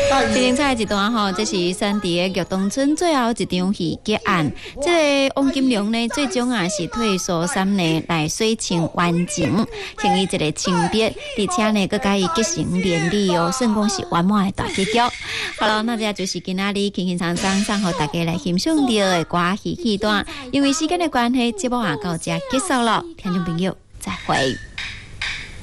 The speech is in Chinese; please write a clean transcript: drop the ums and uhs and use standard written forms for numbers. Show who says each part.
Speaker 1: 精彩一段吼，这是山地的玉东村最后一场戏结案。这个王金龙呢，最终是退缩3年来水情完成，成为一个情别，而且呢，佮伊结成连理哦，算讲是完满的大结局。好了，那这就是今仔日轻轻松松送互大家来欣赏到的歌戏戏段。因为时间的关系，节目到这结束了，听众朋友再会。